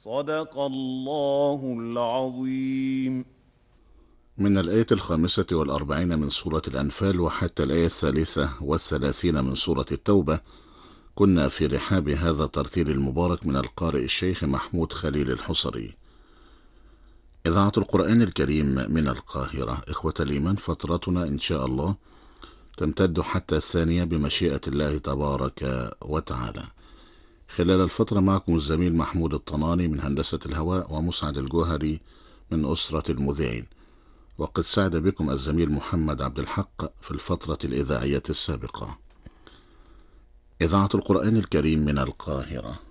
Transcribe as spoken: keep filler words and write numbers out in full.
صدق الله العظيم. من الآية الخامسة والأربعين من سورة الأنفال وحتى الآية الثالثة والثلاثين من سورة التوبة كنا في رحاب هذا الترتيل المبارك من القارئ الشيخ محمود خليل الحصري. إذاعة القرآن الكريم من القاهرة. إخوة الإيمان، فترتنا إن شاء الله تمتد حتى الثانية بمشيئة الله تبارك وتعالى. خلال الفترة معكم الزميل محمود الطناني من هندسة الهواء ومسعد الجوهري من أسرة المذيعين، وقد ساعد بكم الزميل محمد عبد الحق في الفترة الإذاعية السابقة. إذاعة القرآن الكريم من القاهرة.